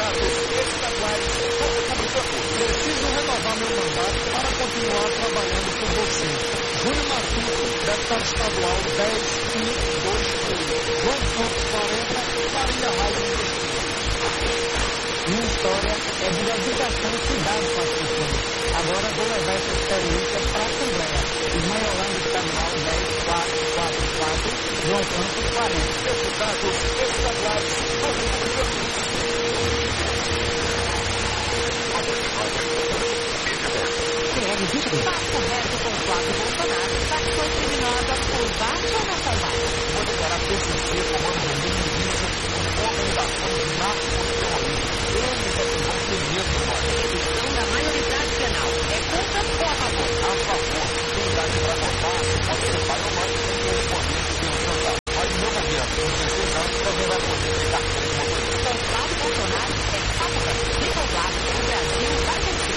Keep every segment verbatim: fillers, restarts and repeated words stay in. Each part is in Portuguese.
candidatos estaduais preciso renovar meu mandato para continuar trabalhando por você. Júnior Matuto, deputado estadual dez e dois por João Campos quarenta, Maria Raio Investimentos. Minha história é de dedicação e cuidado com as pessoas. Agora vou levar essa experiência para a Assembleia. Ismaiolândia Estadual dez quatro quatro quatro, João Campos quarenta. Deputados estaduais Papo reto com Flávio Bolsonaro. Facções criminosas, combate ou não combate? Vou declarar P C C, Comando Vermelho e Milícia, organizações de narcoterrorismo. Eles é que vão ter medo de nós. Questão da maioridade penal. É contra ou a favor? A favor. Quem dá de pra votar pode ser pai ou mãe sem correspondência de um jantar. Mas no meu momento, com dezesseis anos, também vai poder ter carteira de motorista. Com Flávio Bolsonaro é papo reto. Fica claro que o Brasil vai vencer.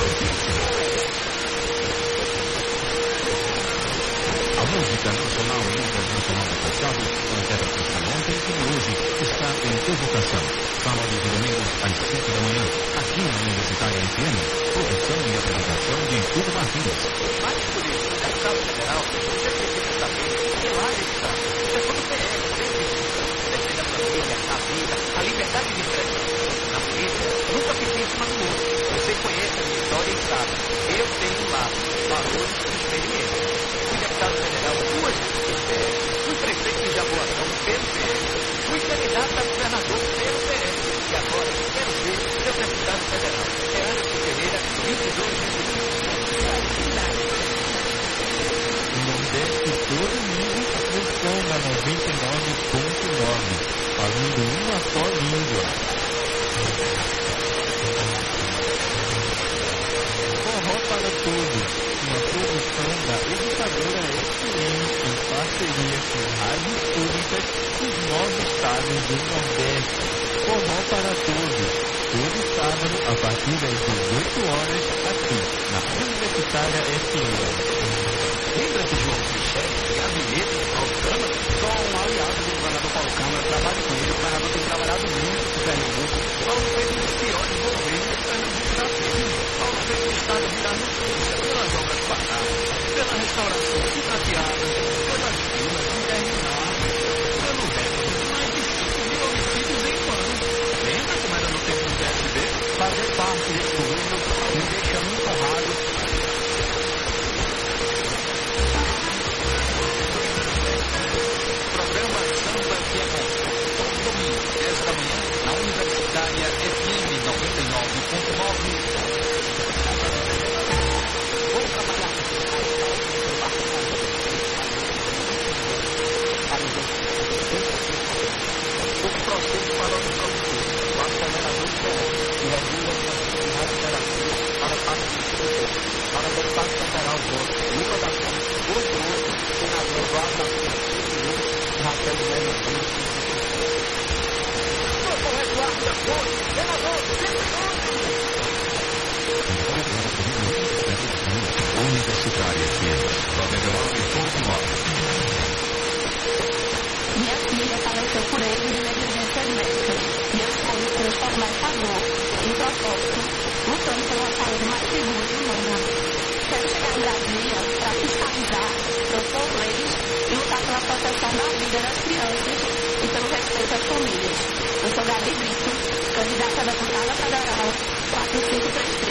A música nacional e internacional do passado, era feita ontem e hoje, está em evocação. Sábados e domingos às sete da manhã, aqui na Universitária F M, produção e apresentação de Hugo Martins. Mais por isso, o deputado federal, você precisa saber que lá ele está. Isso é todo P L, sempre defende a família, a vida, a liberdade de expressão. Na polícia, nunca fiquei em cima do outro. Você conhece a minha história e sabe. Eu tenho lá valores e experiência. Fui deputado federal duas vezes pelo P L. Fui prefeito de Jaboatão pelo P L. Fui candidato a governador pelo P L. E agora quero ser seu deputado federal. É Anderson Ferreira, vinte e dois vinte e dois. Nordeste todo mundo estão na noventa e nove ponto nove, falando uma só língua. Forró para Todos, uma produção da Educadora F M em parceria com rádios públicas dos nove estados do Nordeste. Forró para Todos, todo sábado a partir das dezoito horas, aqui na Universitária F M. Lembra de João Michel, gabinete de Paulo Câmara? Sou um aliado do governador Paulo Câmara, trabalho com ele, o governador tem trabalhado muito com Pernambuco. Paulo fez um dos piores governos que Pernambuco já teve. Paulo fez o estado virar notícia pelas obras paradas, pela restauração de prateadas, pelas filas intermináveis, pelo recorde de mais de cinco mil homicídios em um ano. Lembra como era no tempo do P S B? Fazer parte desse governo me deixa muito honrado. dez da manhã, na Universitária F M noventa e nove ponto nove. Vou trabalhar o processo para o produtor, o acelerador de e regula a recuperação para participação, para o deputado federal Lula da Silva, outro outro, senador Eduardo da Silva, Raquel Lema, Universitária F M, noventa e nove ponto nove. Minha filha faleceu por erro de negligência médica e eu escolhi transformar essa dor em propósito, lutando por uma saúde mais segura e humana. Quero chegar em Brasília para fiscalizar, propor leis e lutar pela proteção da vida das crianças e pelo respeito às famílias. Eu sou Gabi Brito, candidata a deputada federal quatro cinco três três.